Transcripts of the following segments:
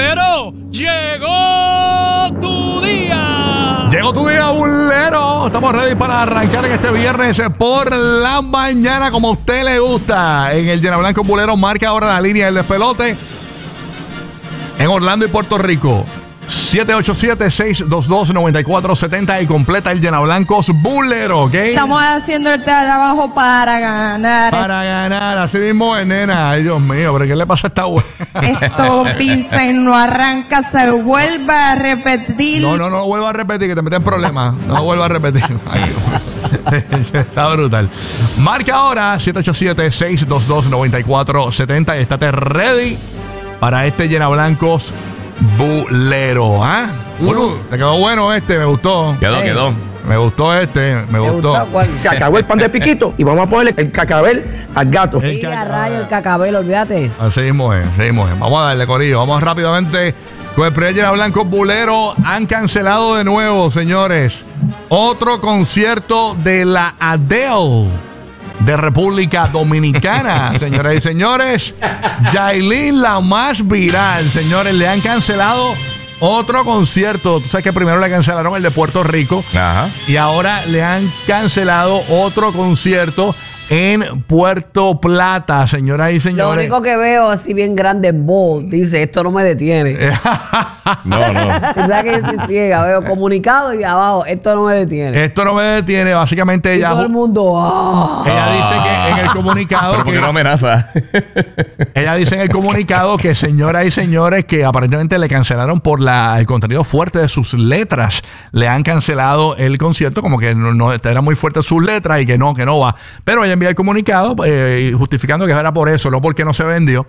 Bulero, llegó tu día. Llegó tu día, Bulero. Estamos ready para arrancar en este viernes por la mañana, como a usted le gusta. En el Llena Blanco Bulero, marca ahora la línea del despelote en Orlando y Puerto Rico. 787-622-9470 y completa el Llena Blancos Bulero, ¿ok? Estamos haciendo el trabajo para ganar. Para ganar, así mismo es, nena. Ay, Dios mío, ¿pero qué le pasa a esta güey? Esto pisa y no arranca, se vuelve a repetir. No vuelvo a repetir, que te meten en problemas. No lo vuelvo a repetir. Ay, está brutal. Marca ahora 787-622-9470 y estate ready para este Llena Blancos Bulero, ¿ah? Te quedó bueno este, me gustó. Quedó. Me gustó este, me gustó. Se acabó el pan de piquito y vamos a ponerle el cacabel al gato. Sí, a rayo el cacabel, olvídate. Así mismo es. Vamos a darle, corillo. Vamos rápidamente con el primer Llena Blancos Bulero. Han cancelado de nuevo, señores, otro concierto de la Adele de República Dominicana. Señoras y señores, Yailin, la más viral, señores, le han cancelado otro concierto. Tú sabes que primero le cancelaron el de Puerto Rico. Ajá. Y ahora le han cancelado otro concierto en Puerto Plata, señoras y Lo señores. único que veo así bien grande en bold, dice, esto no me detiene. No. ¿Sabes que yo soy ciega? Veo comunicado y de abajo, esto no me detiene. Esto no me detiene, básicamente Y ella. todo el mundo, Ella dice que en el comunicado. Pero porque no amenaza. Ella dice en el comunicado que, señoras y señores, que aparentemente le cancelaron por el contenido fuerte de sus letras. Le han cancelado el concierto, como que no era muy fuerte sus letras y que no va. Pero ella envía el comunicado justificando que era por eso, no porque no se vendió.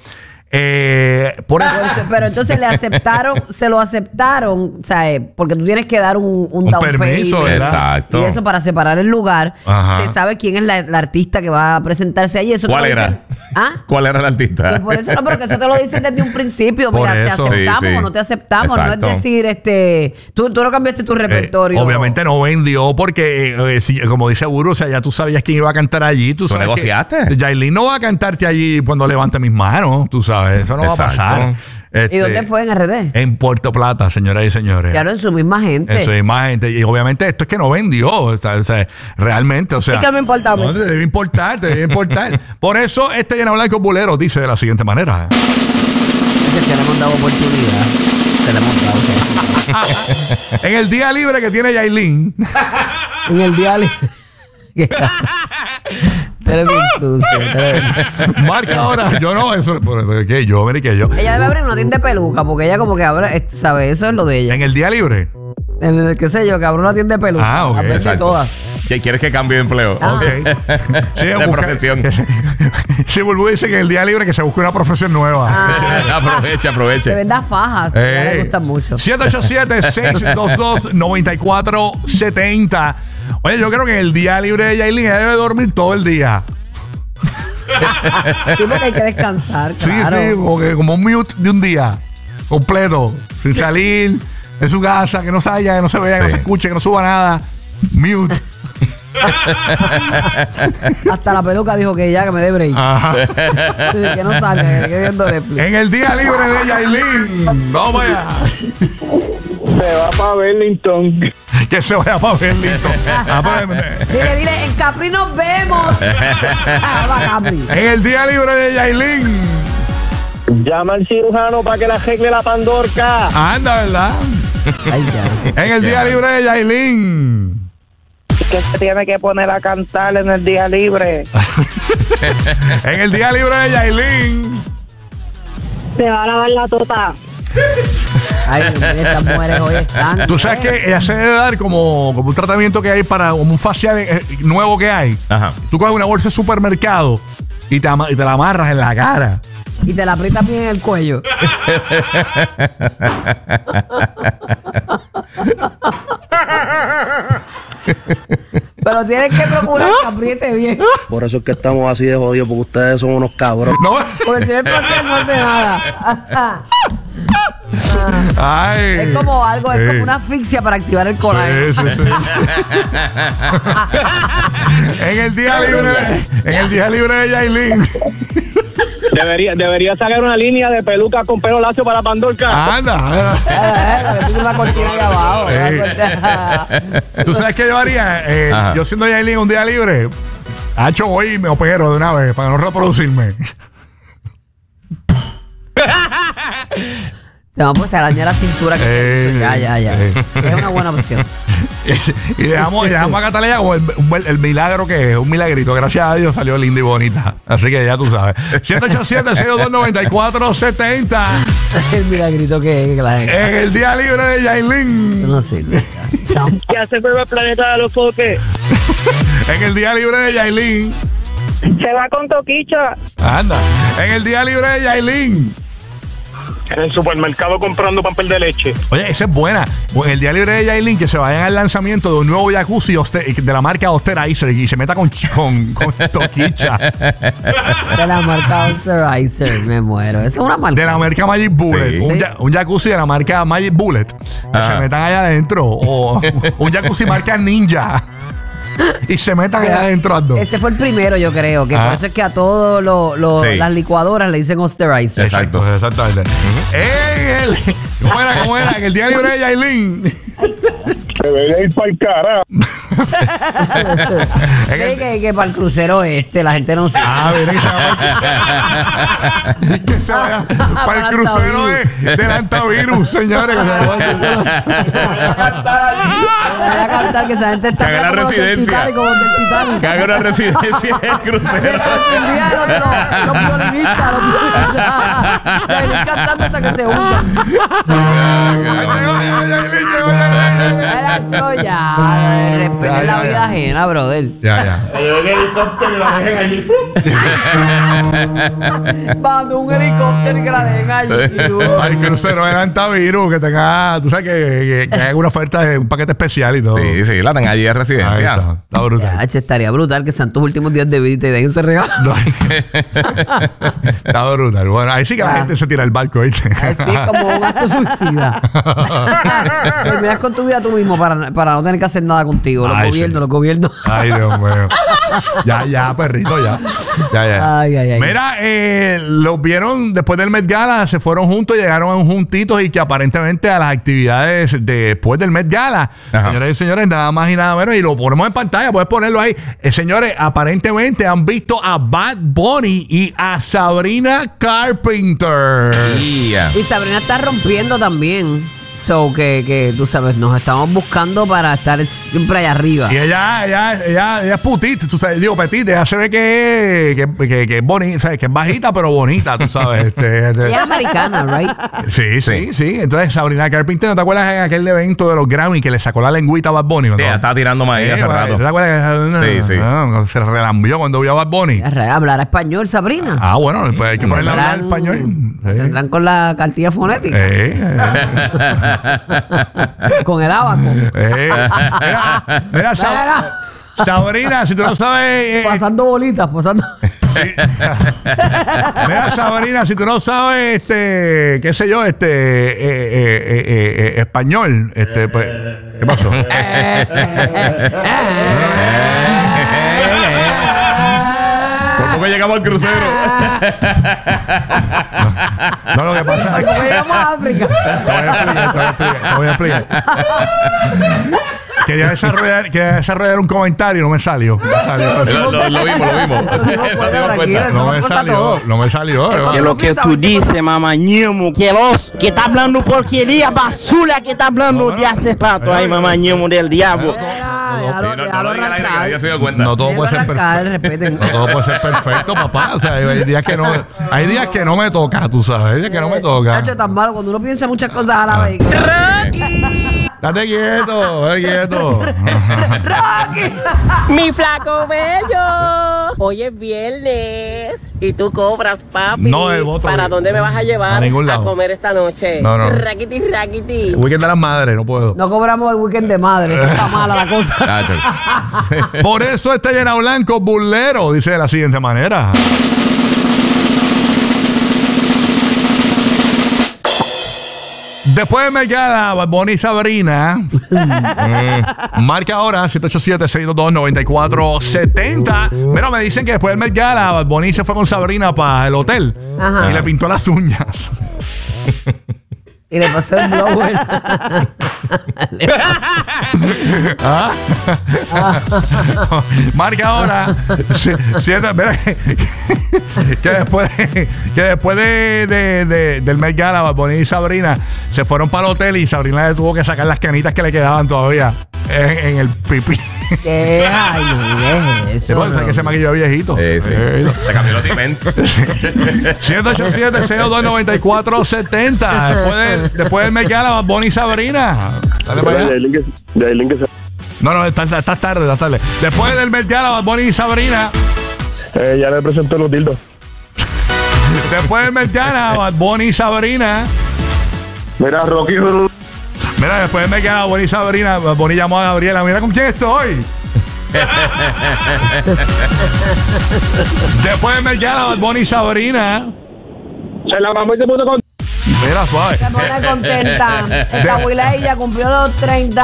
Pero entonces se lo aceptaron, o sea, porque tú tienes que dar un down permiso, payment. ¿verdad? Exacto. Y eso para separar el lugar. Ajá. Se sabe quién es la artista que va a presentarse allí. Eso ¿Cuál te lo era? dicen. ¿Ah? ¿Cuál era el artista? Pues por eso no, pero que eso te lo dicen desde un principio. Por Mira, eso. te aceptamos Sí. o no te aceptamos. Exacto. No es decir, tú no cambiaste tu repertorio. Obviamente no vendió porque, como dice Burro, o sea, ya tú sabías quién iba a cantar allí. Tú sabes negociaste? que Yailin no va a cantarte allí cuando levante mis manos, tú sabes. Eso no va a Exacto. pasar. ¿Y dónde fue? ¿En RD? En Puerto Plata, señoras y señores. Claro, en su misma gente. Eso es más gente. Y obviamente esto es que no vendió. O sea, realmente, o sea. ¿Y qué me importa a mí? No, te debe importar. Por eso este Llena Blanco Bulero dice de la siguiente manera. Ese que le hemos dado oportunidad. Se le hemos dado. En el día libre que tiene Yailin. En el día libre. Eres bien sucio. Marca ahora. Yo no, eso. ¿Qué? Yo, mire que yo. Ella debe abrir una tienda de peluca porque ella como que abre, ¿sabes? Eso es lo de ella. En el día libre. Qué sé yo, que abre una tienda de peluca. Ok. Las vende Exacto. todas. ¿Qué quieres que cambie de empleo? Ok. Sí, De profesión. Sí, Bulbú dice que en el día libre que se busque una profesión nueva. Aproveche. Te vendas fajas. A ella le gustan mucho. 787-622-9470. Oye, yo creo que en el día libre de Yailin ella debe dormir todo el día. Sí, porque hay que descansar, claro. Sí, como un mute de un día completo, sin salir de su casa, que no se vaya, que no se vea, que no se escuche, que no suba nada. Mute. Hasta la peluca dijo que ya, que me dé break. Ajá. Que no salga, que quede viendo Netflix. En el día libre de Yailin. Vamos allá. Se va para Burlington. Que se vaya para Burlington. Dile, en Capri nos vemos. Va, Capri. En el día libre de Yailin. Llama al cirujano para que le arregle la pandorca. Anda, ¿verdad? Ay, ya. En el día libre de Yailin. Que se tiene que poner a cantar en el día libre. En el día libre de Yailin. Se va a lavar la tota. Ay, Dios mío, estas mujeres hoy están. Tú sabes que ella se debe dar como un tratamiento que hay para como un facial nuevo que hay. Ajá. Tú coges una bolsa de supermercado y te la amarras en la cara. Y te la aprietas bien en el cuello. Pero tienes que procurar que apriete bien. Por eso es que estamos así de jodidos, porque ustedes son unos cabros. No. Porque si no el placer no hace nada. Ay. Es como algo, es como una asfixia para activar el colágeno. Sí. En el día libre de Yailin. Debería sacar una línea de peluca con pelo lacio para Pandorca. Anda. Que tiene una cortina ahí abajo. ¿Tú sabes qué yo haría? Ajá. Yo siendo Yailin un día libre, voy y me opero de una vez para no reproducirme. Pues se araña la cintura que se ya. Es una buena opción. Y dejamos a Catalina como el milagro que es, un milagrito. Gracias a Dios salió linda y bonita. Así que ya tú sabes. 787-622-9470. El milagrito que la gente. En el día libre de Yailin. No sirve. ¿Qué hace por el planeta de los foques? En el día libre de Yailin. Se va con Toquicha. Anda. En el día libre de Yailin. En el supermercado comprando papel de leche. Oye, esa es buena. En el día libre de Yailin, que se vayan al lanzamiento de un nuevo jacuzzi de la marca Osterizer y se meta con Toquicha. De la marca Osterizer, me muero. Eso es una marca. De la marca Magic Bullet. Sí. Un jacuzzi de la marca Magic Bullet. Que se metan allá adentro. O un jacuzzi marca Ninja. Y se metan allá adentro. Ese fue el primero, yo creo. Que por eso es que a todos Sí. las licuadoras le dicen Osterizer. Exacto. Exactamente. ¿Cómo era? En el día libre de Yailin. Debería ir para el carajo. Que para el crucero la gente no sabe. Mira que se vaya para el crucero del antivirus, señores. Que se vaya para el crucero. Voy a cantar que esa gente está Que haga la como los del residencia. Titanic, como los del Titanic. Que haga una residencia en el crucero. Un día los violinistas. Yailin cantando hasta que se hundan. Era yo ya. Respeten la vida ajena, brother. Ya. Mando un helicóptero y que la dejen allí. Al crucero del antivirus, que tenga, tú sabes que haga una oferta de un paquete especial y todo. Sí, la tengan allí de Ahí residencia. está brutal. Ya, estaría brutal que sean tus últimos días de vida y te dejen ese regalo. No. Está brutal. Bueno, ahí sí que la gente se tira al barco, ¿viste? Así como un acto suicida. Terminas con tu vida tú mismo para no tener que hacer nada contigo. Los Ay, gobiernos. Ay, Dios mío. Ya, perrito, ya. Ay. Mira, los vieron después del Met Gala, se fueron juntos, llegaron juntitos y que aparentemente a las actividades después del Met Gala, Ajá. señores y señores, nada más y nada menos, y lo ponemos en pantalla, puedes ponerlo ahí. Señores, aparentemente han visto a Bad Bunny y a Sabrina Carpenter. Yeah. Y Sabrina está rompiendo también. So que tú sabes, nos estamos buscando para estar siempre allá arriba. Y ella es putit, tú sabes, digo petit, ella se ve que es bonita, ¿sabes? Que es bajita pero bonita, tú sabes. Ella es americana, right? Sí. Entonces Sabrina Carpenter, ¿no te acuerdas en aquel evento de los Grammy que le sacó la lengüita a Bad Bunny? ¿No? Sí, ella estaba tirando maíz hace rato. ¿Te acuerdas que Sí. se relambió cuando vio a Bad Bunny? Hablará español, Sabrina. Bueno, pues hay que ponerle a hablar español. Tendrán con la cartilla fonética. Con el abaco. Mira, Sabrina, si tú no sabes. Pasando bolitas, Sí. Mira, Sabrina, si tú no sabes, qué sé yo, español, pues, ¿qué pasó? Por poco llegamos al crucero. No, lo que pasa es ¿Cómo llegamos a África? Te voy a explicar. Quería desarrollar un comentario y no me salió. Lo vimos. Nos dimos cuenta. No me salió. Que lo que tú dices, mamañemo, que está hablando porquería, basura que está hablando de hace rato. Ay, mamañemo del diablo. No lo diga al aire, que nadie se dio cuenta. No todo puede ser perfecto. No todo puede ser perfecto, papá. O sea, hay días que no me toca, tú sabes. Hay días que no me toca. Nacho, tan malo cuando uno piensa muchas cosas a la vez. Date quieto, ¡Rocky! Mi flaco bello. Hoy es viernes y tú cobras, papi. No, el voto. ¿Para dónde me vas a llevar A ningún lado. comer esta noche? No. Raquiti. El weekend de las madres, no puedo. No cobramos el weekend de madre. Está mala la cosa. Tacho. Por eso está llena blanco bulero, dice de la siguiente manera. Después de Melgala, Bad Bunny y Sabrina. Marca ahora 787-622-9470. Mira, me dicen que después de Melgala, Bad Bunny se fue con Sabrina para el hotel. Ajá. Y le pintó las uñas. Y le pasó el blower. Marca ahora. Mira, que después del Met Gala, Bad Bunny y Sabrina se fueron para el hotel y Sabrina le tuvo que sacar las canitas que le quedaban todavía en el pipí. ¿Qué? Ay, no es Se eso. puede ser que se maquilló viejito. Sí. Se cambió los dimensos. 787-622-9470. Después del Met Gala, Bad Bunny y Sabrina. Dale para allá. De ahí que se... No, estás tarde, estás tarde. Después del Met Gala, Bad Bunny y Sabrina. ya le presento los dildos. Después del Met Gala, Bad Bunny y Sabrina. Mira, Rocky. Mira, después del Met Gala, Bad Bunny y Sabrina. Bad Bunny llamó a Gabriela. Mira con quién estoy. Después del Met Gala, Bad Bunny y Sabrina. Se la mamá y se puso con... Mira, suave. Se pone contenta. Esta abuela ella cumplió los 30.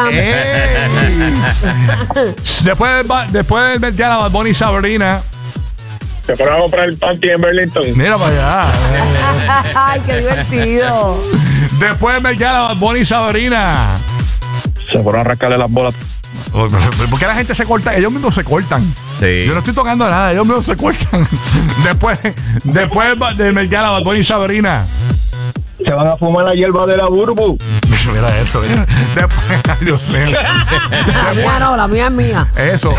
Después del Met Gala, Bad Bunny y Sabrina. Se fueron a comprar el panty en Burlington. Mira para allá. Ay, qué divertido. Después del Met Gala, Bad Bunny y Sabrina. Se fueron a rascarle las bolas. ¿Por qué la gente se corta? Ellos mismos se cortan. Sí. Yo no estoy tocando nada, ellos mismos se cortan. Después del Met Gala, Bad Bunny y Sabrina. Se van a fumar la hierba de la Burbu. Mira eso, mira. Después, ay, Dios mío. La mía no, la mía es mía. Eso.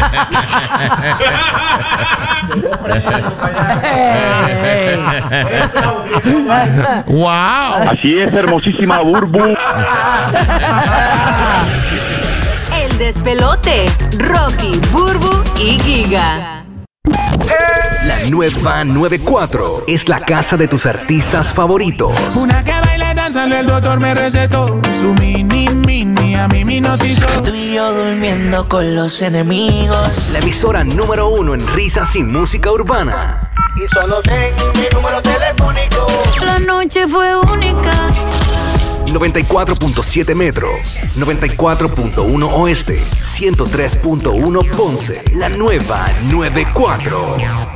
¡Wow! Así es, hermosísima Burbu. El despelote. Rocky, Burbu y Giga. La nueva 94 es la casa de tus artistas favoritos. Una que baila danzando, el doctor me recetó. Su mini, a mí me notizó. Tú y yo durmiendo con los enemigos. La emisora número 1 en risas y música urbana. Y solo tengo mi número telefónico. La noche fue única. 94.7 Metro, 94.1 Oeste, 103.1 Ponce. La nueva 94.